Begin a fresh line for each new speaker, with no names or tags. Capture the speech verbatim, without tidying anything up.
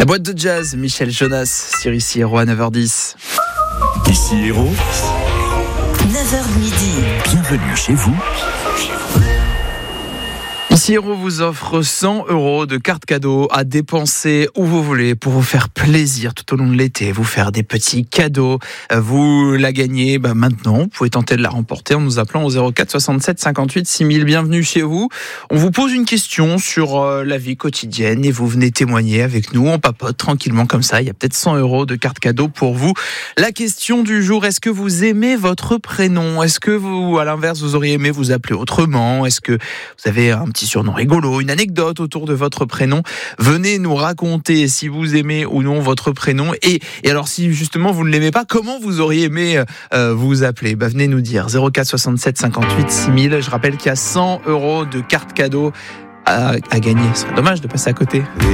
Boîte de jazz, Michel Jonas sur Ici Héros à neuf heures dix.
Ici Héros,
neuf heures midi.
bienvenue chez vous.
Ici Héros vous offre cent euros de carte cadeau à dépenser où vous voulez pour vous faire plaisir tout au long de l'été, vous faire des petits cadeaux. Vous la gagnez bah maintenant, vous pouvez tenter de la remporter en nous appelant au zéro quatre soixante-sept cinquante-huit six mille. Bienvenue chez vous. On vous pose une question sur euh, la vie quotidienne et vous venez témoigner avec nous. On papote tranquillement comme ça. Il y a peut-être cent euros de carte cadeau pour vous. La question du jour, est-ce que vous aimez votre prénom ? Est-ce que vous, à l'inverse, vous auriez aimé vous appeler autrement ? Est-ce que vous avez un petit surnom rigolo, une anecdote autour de votre prénom? Venez nous raconter si vous aimez ou non votre prénom. Et, et alors, si justement vous ne l'aimez pas, comment vous auriez aimé euh, vous appeler? Bah, venez nous dire. zéro quatre soixante-sept cinquante-huit six mille. Je rappelle qu'il y a cent euros de carte cadeau à, à gagner. Ce serait dommage de passer à côté.